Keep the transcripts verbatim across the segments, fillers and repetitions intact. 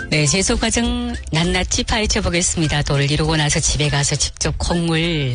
네, 제소 과정 낱낱이 파헤쳐 보겠습니다. 도를 이루고 나서 집에 가서 직접 콩을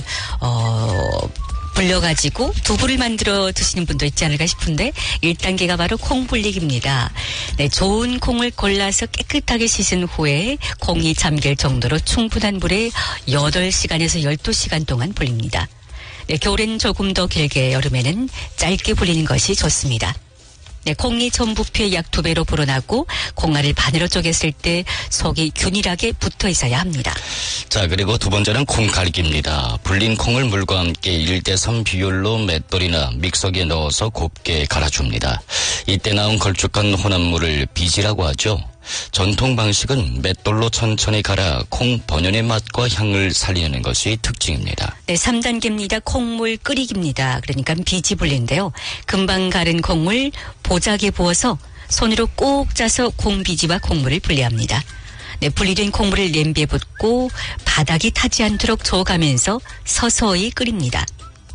어 불려가지고 두부를 만들어 드시는 분도 있지 않을까 싶은데 일 단계가 바로 콩 불리기입니다. 네, 좋은 콩을 골라서 깨끗하게 씻은 후에 콩이 잠길 정도로 충분한 물에 여덟 시간에서 열두 시간 동안 불립니다. 네, 겨울엔 조금 더 길게, 여름에는 짧게 불리는 것이 좋습니다. 네, 콩이 전부피의 약 두 배로 불어나고 콩알을 반으로 쪼갰을 때 속이 균일하게 붙어 있어야 합니다. 자, 그리고 두 번째는 콩 갈기입니다. 불린 콩을 물과 함께 일 대 삼 비율로 맷돌이나 믹서기에 넣어서 곱게 갈아줍니다. 이때 나온 걸쭉한 혼합물을 비지라고 하죠. 전통 방식은 맷돌로 천천히 갈아 콩 본연의 맛과 향을 살리는 것이 특징입니다. 네, 삼 단계입니다. 콩물 끓이기입니다. 그러니까 비지 불린데요. 금방 갈은 콩을 보자기에 부어서 손으로 꼭 짜서 콩비지와 콩물을 분리합니다. 네, 분리된 콩물을 냄비에 붓고 바닥이 타지 않도록 저어가면서 서서히 끓입니다.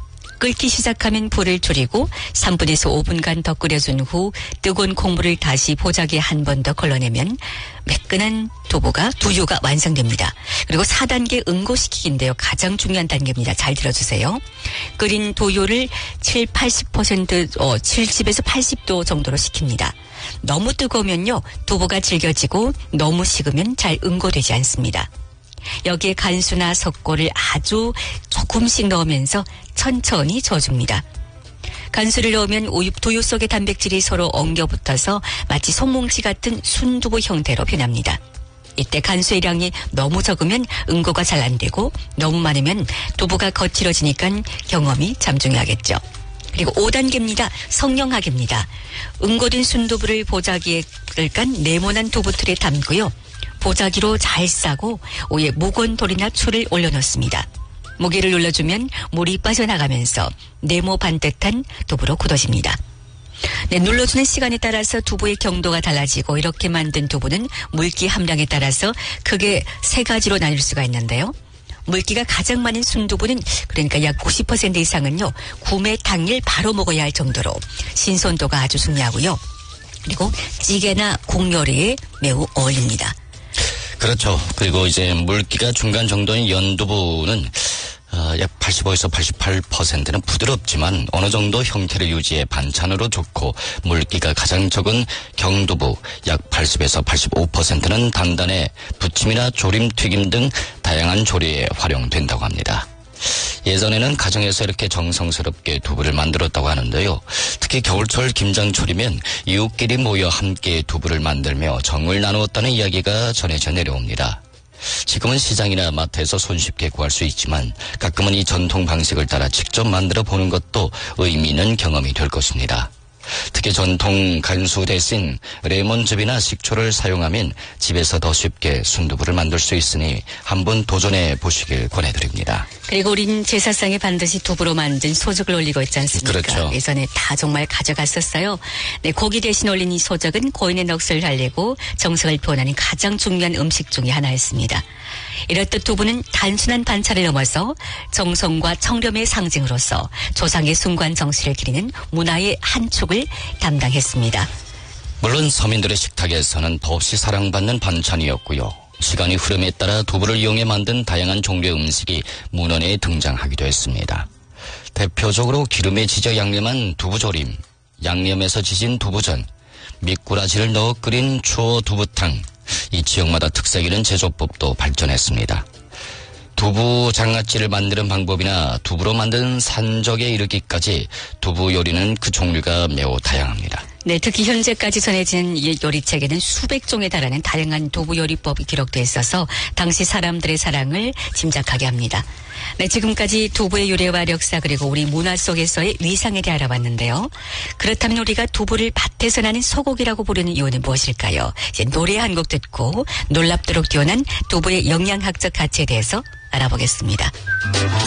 끓기 시작하면 불을 줄이고 삼 분에서 오 분간 더 끓여준 후 뜨거운 콩물을 다시 보자기에 한 번 더 걸러내면 매끈한 두부가 두유가 완성됩니다. 그리고 사 단계 응고시키기인데요. 가장 중요한 단계입니다. 잘 들어주세요. 끓인 두유를 칠, 팔십 퍼센트, 어, 칠십에서 팔십 도 정도로 식힙니다. 너무 뜨거우면요, 두부가 질겨지고 너무 식으면 잘 응고되지 않습니다. 여기에 간수나 석고를 아주 조금씩 넣으면서 천천히 저어줍니다. 간수를 넣으면 우유, 두유 속의 단백질이 서로 엉겨붙어서 마치 손뭉치 같은 순두부 형태로 변합니다. 이때 간수의 양이 너무 적으면 응고가 잘 안 되고 너무 많으면 두부가 거칠어지니까 경험이 참 중요하겠죠. 그리고 오 단계입니다. 성령학입니다. 응고된 순두부를 보자기에 깐 네모난 두부틀에 담고요. 보자기로 잘 싸고 위에 무거운 돌이나 줄을 올려놓습니다. 무게를 눌러주면 물이 빠져나가면서 네모 반듯한 두부로 굳어집니다. 네, 눌러주는 시간에 따라서 두부의 경도가 달라지고 이렇게 만든 두부는 물기 함량에 따라서 크게 세 가지로 나눌 수가 있는데요. 물기가 가장 많은 순두부는 그러니까 약 구십 퍼센트 이상은요. 구매 당일 바로 먹어야 할 정도로 신선도가 아주 중요하고요. 그리고 찌개나 국 요리에 매우 어울립니다. 그렇죠. 그리고 이제 물기가 중간 정도인 연두부는 어, 약 팔십오에서 팔십팔 퍼센트는 부드럽지만 어느 정도 형태를 유지해 반찬으로 좋고, 물기가 가장 적은 경두부 약 팔십에서 팔십오 퍼센트는 단단해 부침이나 조림, 튀김 등 다양한 조리에 활용된다고 합니다. 예전에는 가정에서 이렇게 정성스럽게 두부를 만들었다고 하는데요. 특히 겨울철 김장철이면 이웃끼리 모여 함께 두부를 만들며 정을 나누었다는 이야기가 전해져 내려옵니다. 지금은 시장이나 마트에서 손쉽게 구할 수 있지만 가끔은 이 전통 방식을 따라 직접 만들어 보는 것도 의미 있는 경험이 될 것입니다. 특히 전통 간수 대신 레몬즙이나 식초를 사용하면 집에서 더 쉽게 순두부를 만들 수 있으니 한번 도전해 보시길 권해드립니다. 그리고 우린 제사상에 반드시 두부로 만든 소적을 올리고 있지 않습니까? 그렇죠. 예전에 다 정말 가져갔었어요. 네, 고기 대신 올린 이 소적은 고인의 넋을 달래고 정성을 표현하는 가장 중요한 음식 중에 하나였습니다. 이렇듯 두부는 단순한 반찬을 넘어서 정성과 청렴의 상징으로서 조상의 숭고한 정신을 기리는 문화의 한 축을 담당했습니다. 물론 서민들의 식탁에서는 더없이 사랑받는 반찬이었고요. 시간이 흐름에 따라 두부를 이용해 만든 다양한 종류의 음식이 문헌에 등장하기도 했습니다. 대표적으로 기름에 지져 양념한 두부조림, 양념에서 지진 두부전, 미꾸라지를 넣어 끓인 추어 두부탕, 이 지역마다 특색있는 제조법도 발전했습니다. 두부 장아찌를 만드는 방법이나 두부로 만든 산적에 이르기까지 두부 요리는 그 종류가 매우 다양합니다. 네, 특히 현재까지 전해진 이 요리책에는 수백 종에 달하는 다양한 두부 요리법이 기록되어 있어서 당시 사람들의 사랑을 짐작하게 합니다. 네, 지금까지 두부의 유래와 역사 그리고 우리 문화 속에서의 위상에 대해 알아봤는데요. 그렇다면 우리가 두부를 밭에서 나는 소고기라고 부르는 이유는 무엇일까요? 이제 노래 한 곡 듣고 놀랍도록 뛰어난 두부의 영양학적 가치에 대해서 알아보겠습니다.